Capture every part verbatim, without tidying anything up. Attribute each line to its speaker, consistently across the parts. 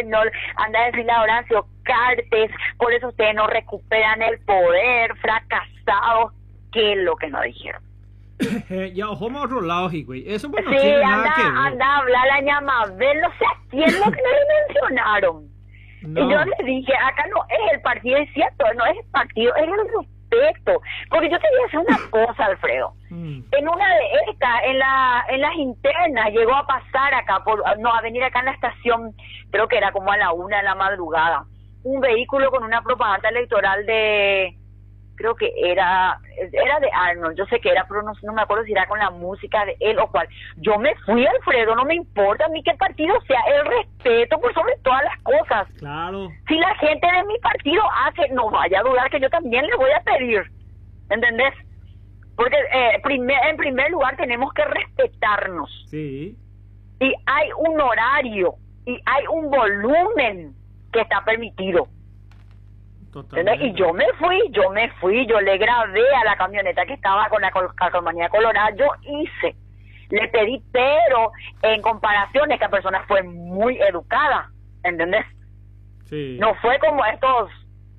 Speaker 1: no, anda a decirle a Horacio Cartes, por eso ustedes no recuperan el poder, fracasados, ¿qué es lo que no dijeron?
Speaker 2: Ya ojamos a otro lado, güey. Eso pues no
Speaker 1: sí,
Speaker 2: tiene
Speaker 1: anda,
Speaker 2: nada que ver.
Speaker 1: anda a hablar a Ñamabel, no sé a quién lo que le mencionaron.
Speaker 2: No.
Speaker 1: Y yo le dije, acá no es el partido, es cierto, no es el partido, es el respeto. Porque yo te voy a decir una cosa, Alfredo.
Speaker 2: Mm.
Speaker 1: En una de estas, en la en las internas, llegó a pasar acá, por no, a venir acá en la estación, creo que era como a la una de la madrugada, un vehículo con una propaganda electoral de... creo que era era de Arnold, yo sé que era, pero no, no me acuerdo si era con la música de él o cuál. Yo me fui, Alfredo, no me importa a mí qué partido sea, el respeto por sobre todas las cosas.
Speaker 2: Claro.
Speaker 1: Si la gente de mi partido hace, no vaya a dudar que yo también le voy a pedir, ¿entendés? Porque eh, primer, en primer lugar tenemos que respetarnos.
Speaker 2: Sí.
Speaker 1: Y hay un horario, y hay un volumen que está permitido.
Speaker 2: Totalmente.
Speaker 1: Y yo me fui, yo me fui, yo le grabé a la camioneta que estaba con la calcomanía colorada, yo hice, le pedí, pero en comparación esta persona fue muy educada, ¿entendés?
Speaker 2: Sí.
Speaker 1: No fue como estos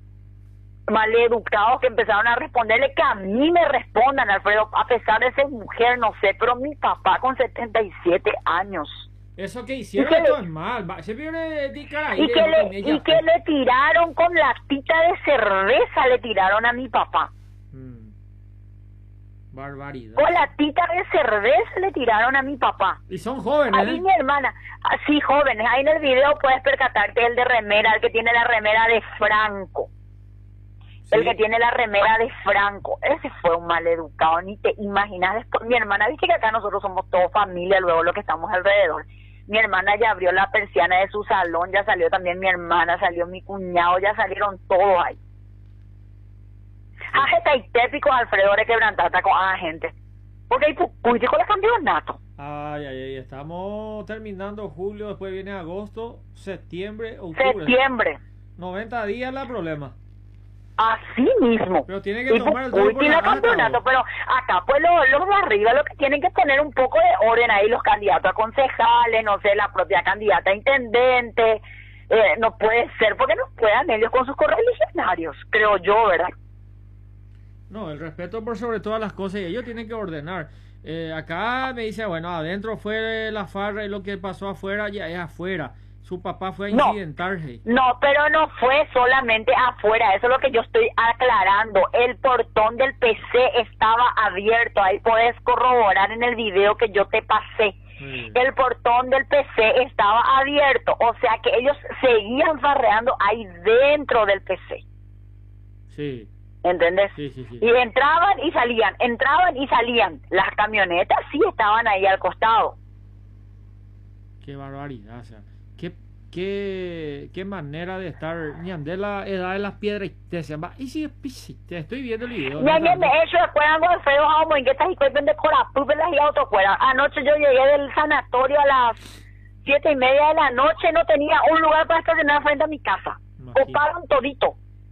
Speaker 1: maleducados que empezaron a responderle, que a mí me respondan, Alfredo, a pesar de ser mujer, no sé, pero mi papá con setenta y siete años.
Speaker 2: Eso que hicieron
Speaker 1: que
Speaker 2: esto
Speaker 1: le,
Speaker 2: es mal. Va, se viene de cara
Speaker 1: y que le y
Speaker 2: ella,
Speaker 1: que
Speaker 2: pues.
Speaker 1: le tiraron con latita de cerveza, le tiraron a mi papá.
Speaker 2: Mm. Barbaridad.
Speaker 1: Con latita de cerveza le tiraron a mi papá.
Speaker 2: Y son jóvenes.
Speaker 1: Ahí
Speaker 2: ¿eh?
Speaker 1: mi hermana, así jóvenes, ahí en el video puedes percatarte el de remera, el que tiene la remera de Franco. Sí. El que tiene la remera de Franco, ese fue un maleducado, ni te imaginas. Después, mi hermana, dice que acá nosotros somos toda familia, luego lo que estamos alrededor. Mi hermana ya abrió la persiana de su salón, ya salió también mi hermana, salió mi cuñado, ya salieron todos ahí. Ah, está típico Alfredo de quebrantata con la gente. Porque hay pucuite con el campeonato.
Speaker 2: Ay, ay, ay, estamos terminando julio, después viene agosto, septiembre, octubre.
Speaker 1: Septiembre.
Speaker 2: noventa días la problema.
Speaker 1: Así mismo.
Speaker 2: Pero tiene que
Speaker 1: y
Speaker 2: tomar el toro por la
Speaker 1: campeonato, pero acá pues los, los de arriba lo que tienen que poner un poco de orden ahí, los candidatos a concejales, no sé, la propia candidata a intendente, eh, no puede ser porque no puedan ellos con sus correligionarios, creo yo, ¿verdad?
Speaker 2: No, el respeto por sobre todas las cosas y ellos tienen que ordenar. Eh, acá me dice, bueno, adentro fue la farra y lo que pasó afuera ya es afuera. Su papá fue a incidentarse.
Speaker 1: No, no, pero no fue solamente afuera, eso es lo que yo estoy aclarando. El portón del P C estaba abierto, ahí puedes corroborar en el video que yo te pasé. Sí. El portón del P C estaba abierto, o sea que ellos seguían farreando ahí dentro del P C.
Speaker 2: Sí.
Speaker 1: ¿Entendés?
Speaker 2: Sí, sí, sí.
Speaker 1: Y entraban y salían, entraban y salían. Las camionetas sí estaban ahí al costado.
Speaker 2: Qué barbaridad, o sea. Qué, qué, qué manera de estar ni de la edad de las piedras y te decían, va, y si te estoy viendo el video.
Speaker 1: Ya me he hecho acuerdan con Alfredo Jaumo en que estás y cuenten de Corapupelas y autofuera. Anoche yo llegué del sanatorio a las siete y media de la noche, no tenía un lugar para estacionar frente a mi casa. Ocuparon todito.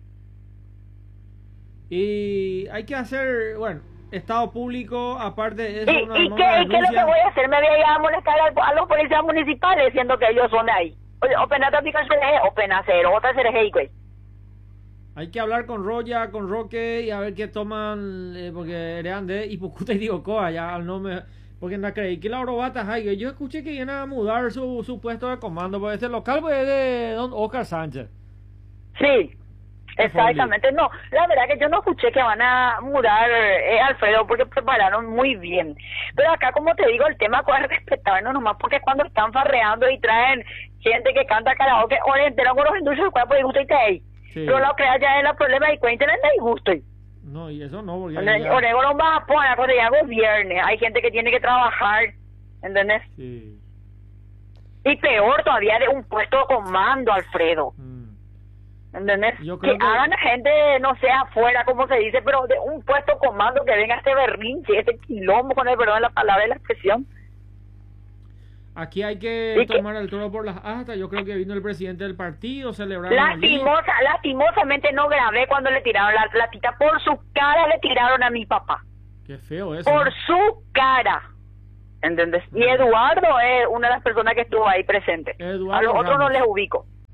Speaker 2: Y hay que hacer, bueno, Estado público, aparte de eso,
Speaker 1: ¿Y,
Speaker 2: una,
Speaker 1: ¿y
Speaker 2: una
Speaker 1: qué, qué es lo que voy a hacer? Me voy a ir a molestar a, a los policías municipales diciendo que ellos son de ahí. Oye, o pena táctica o pena cero, otra cereje, güey.
Speaker 2: Hay que hablar con Roya, con Roque y a ver qué toman, eh, porque eran de Ipucuta y Digocoa, ya al nombre, porque no creí que la Orobata hay. Yo escuché que iban a mudar su, su puesto de comando, porque este local pues, es de don Oscar Sánchez.
Speaker 1: Sí. Exactamente, no, la verdad que yo no escuché que van a mudar, eh, Alfredo, porque prepararon muy bien, pero acá como te digo, el tema es respetarnos nomás, porque cuando están farreando y traen gente que canta karaoke, orientaron con los industrios del cuerpo y gusto y te hay, sí. Pero lo que haya es el problema y cuenten en el gusto.
Speaker 2: No, y eso no, porque
Speaker 1: Orego no va a poner cuando ya es viernes, hay gente que tiene que trabajar, ¿entendés?
Speaker 2: Sí.
Speaker 1: Y peor todavía de un puesto de comando, Alfredo. Mm. ¿Entendés? Que, que hagan a gente, no sé, afuera, como se dice, pero de un puesto comando que venga este berrinche, este quilombo, con el perdón de la palabra y la expresión.
Speaker 2: Aquí hay que tomar que, el toro por las astas. Yo creo que vino el presidente del partido, celebraron
Speaker 1: lastimosa, allí. Lastimosamente no grabé cuando le tiraron la platita. Por su cara le tiraron a mi papá.
Speaker 2: Qué feo eso.
Speaker 1: Por
Speaker 2: ¿no?
Speaker 1: su cara. ¿Entendés? Y Eduardo es una de las personas que estuvo ahí presente.
Speaker 2: Eduardo
Speaker 1: a los
Speaker 2: Ramos.
Speaker 1: otros no les ubico.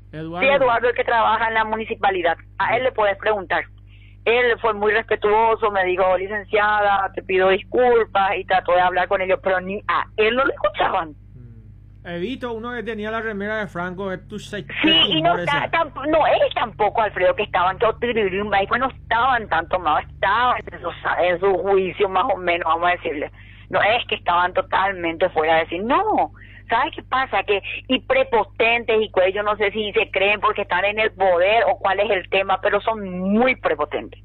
Speaker 2: Eduardo.
Speaker 1: Sí, Eduardo, el que trabaja en la municipalidad. A él le puedes preguntar. Él fue muy respetuoso, me dijo, licenciada, te pido disculpas, y trató de hablar con ellos, pero ni a él no lo escuchaban.
Speaker 2: He visto uno que tenía la remera de Franco, es tu
Speaker 1: Sí, y no, ta, tam, no él tampoco, Alfredo, que estaban todos, pues no estaban tan tomados, estaban en su, en su juicio más o menos, vamos a decirle. No es que estaban totalmente fuera de decir, no, ¿sabes qué pasa? Que y prepotentes y cuello, no sé si se creen porque están en el poder o cuál es el tema, pero son muy prepotentes.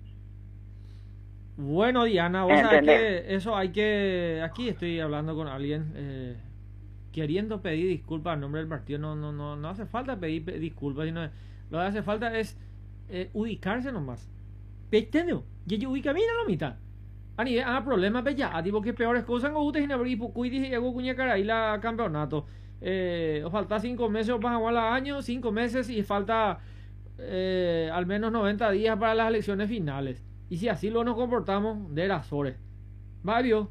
Speaker 2: Bueno, Diana, vos sabés que eso hay que... Aquí estoy hablando con alguien eh, queriendo pedir disculpas en nombre del partido. No no no no hace falta pedir disculpas, sino lo que hace falta es eh, ubicarse nomás. ¿Entendió? Y yo ubica bien a la mitad. A nivel, ah, problema pues ya, tipo que peores cosas no gustes y no y cuidi y hago cuña cara y la campeonato. Eh, os falta cinco meses para jugar al año, cinco meses y falta eh, al menos noventa días para las elecciones finales. Y si así lo nos comportamos de las horas. Mario,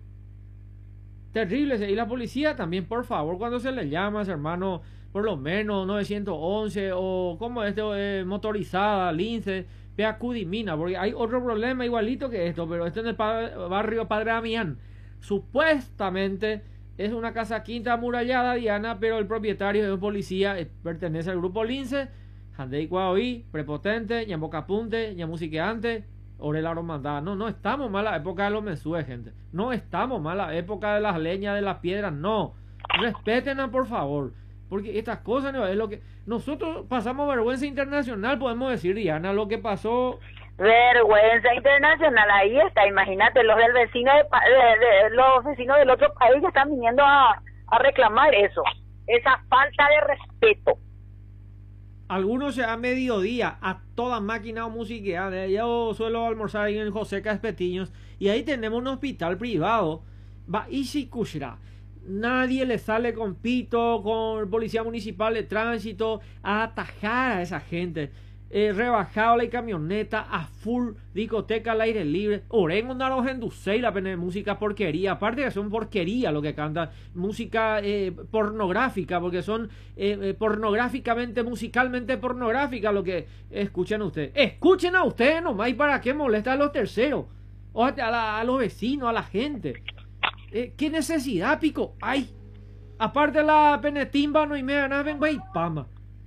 Speaker 2: terrible. Y la policía también, por favor, cuando se le llama, hermano, por lo menos nueve once o como este, eh, motorizada, lince, peacudimina, porque hay otro problema igualito que esto, pero este en el pa barrio Padre Damián. Supuestamente es una casa quinta amurallada, Diana, pero el propietario es un policía, eh, pertenece al grupo lince, Handei Cuaoí, prepotente, ñambocapunte, ñamusiqueante, Orela Romandada. No, no estamos mal a la época de los mesúes, gente. No estamos mal a la época de las leñas, de las piedras, no. Respétenla, por favor. Porque estas cosas no es lo que... Nosotros pasamos vergüenza internacional, podemos decir, Diana, lo que pasó...
Speaker 1: Vergüenza internacional, ahí está. Imagínate, los del vecino de, de, de los vecinos del otro país ya están viniendo a, a reclamar eso. Esa falta de respeto.
Speaker 2: Algunos se a mediodía a toda máquina o música. Yo suelo almorzar ahí en José Caspetiños y ahí tenemos un hospital privado. Va y si cushra. Nadie le sale con pito, con policía municipal de tránsito a atajar a esa gente. Eh, rebajado la camioneta a full, discoteca al aire libre. Orengo naros en Dusey, la pena de música porquería. Aparte que son porquería lo que cantan. Música eh, pornográfica, porque son eh, eh, pornográficamente, musicalmente pornográfica lo que escuchan ustedes. Escuchen a ustedes nomás, ¿y para qué molesta a los terceros? O a, la, a los vecinos, a la gente. Eh, ¿Qué necesidad, pico? Ay, aparte la penetimba no y me ganas, ven, güey, pama.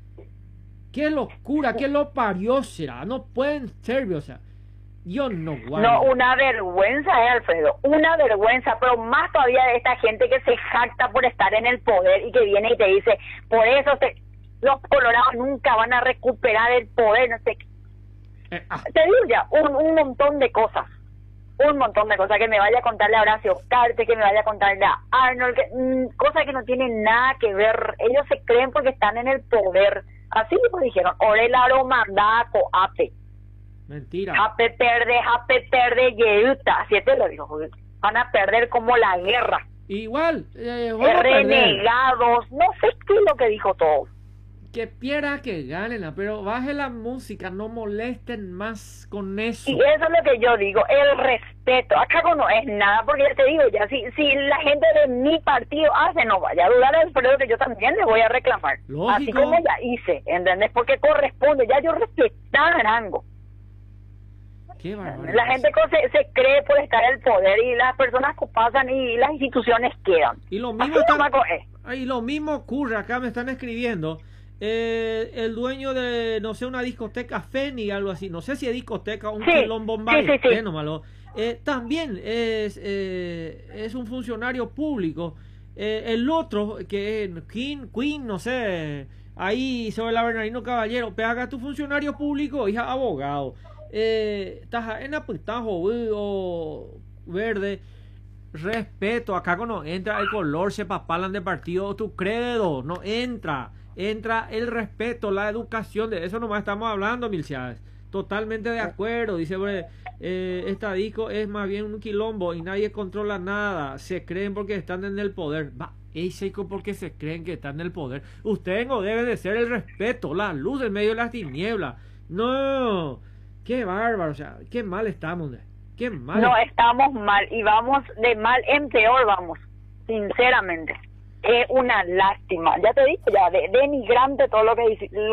Speaker 2: Qué locura, qué lo parió será. No pueden ser, o sea, yo no guardo.
Speaker 1: No, una vergüenza, eh, Alfredo, una vergüenza, pero más todavía de esta gente que se jacta por estar en el poder y que viene y te dice, por eso te, los colorados nunca van a recuperar el poder, no sé. Eh, ah. Te digo ya, un, un montón de cosas. Un montón de cosas, que me vaya a contarle a Horacio Carte, que me vaya a contarle a Arnold, que, mmm, cosas que no tienen nada que ver. Ellos se creen porque están en el poder. Así mismo dijeron, Orelaro mandaco, ape.
Speaker 2: Mentira.
Speaker 1: Ape perde, ape perde, yeruta. Así te lo dijo, van a perder como la guerra.
Speaker 2: Igual, eh,
Speaker 1: renegados, no sé qué es lo que dijo todo.
Speaker 2: Que pierda, que ganen, pero baje la música, no molesten más con eso.
Speaker 1: Y eso es lo que yo digo, el respeto. Acá no es nada, porque ya te digo, ya si, si la gente de mi partido hace, no vaya a dudar, Alfredo, que yo también le voy a reclamar.
Speaker 2: Lógico.
Speaker 1: Así como ya hice, ¿entendés? Porque corresponde, ya yo respetar rango.
Speaker 2: Qué barbaridad.
Speaker 1: La gente se, se cree por estar en el poder y las personas pasan y las instituciones quedan.
Speaker 2: Y lo mismo, está, y lo mismo ocurre, acá me están escribiendo. Eh, el dueño de, no sé, una discoteca Feni, algo así, no sé si es discoteca o un
Speaker 1: sí,
Speaker 2: quilombo
Speaker 1: sí, sí, sí.
Speaker 2: malo, eh, también es, eh, es un funcionario público. Eh, el otro, que es Queen, Queen, no sé, ahí sobre la Bernardino Caballero, pega tu funcionario público, hija abogado. Eh, estás en aputajo o verde. Respeto, acá cuando entra el color se papalan de partido, tu credo, no entra. Entra el respeto, la educación, de eso nomás estamos hablando, Milciades. Totalmente de acuerdo, dice, eh, esta disco es más bien un quilombo y nadie controla nada, se creen porque están en el poder. Va, es porque se creen que están en el poder. Ustedes no deben de ser el respeto, la luz en medio de las tinieblas. No, qué bárbaro, o sea, qué mal estamos, qué mal.
Speaker 1: No, estamos mal y vamos de mal en peor, vamos, sinceramente. Es una lástima, ya te dije, ya de, denigrante todo lo que dice.